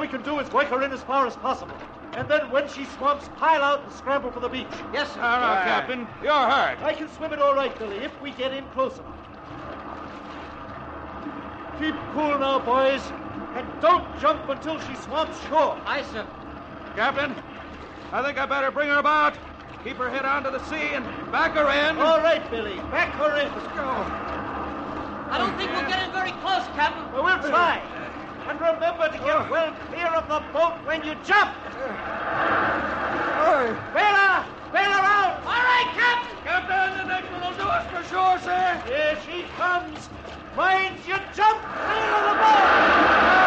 we can do is work her in as far as possible. And then when she swamps, pile out and scramble for the beach. Yes, sir. Now, Captain, you're hurt. I can swim it all right, Billy, if we get in close enough. Keep cool now, boys. And don't jump until she swamps shore. Aye, sir. Captain, I think I better bring her about. Keep her head onto the sea and back her in. All right, Billy. Back her in. Let's go. I don't think we'll get in very close, Captain. Well, we'll try. And remember to get well clear of the boat when you jump.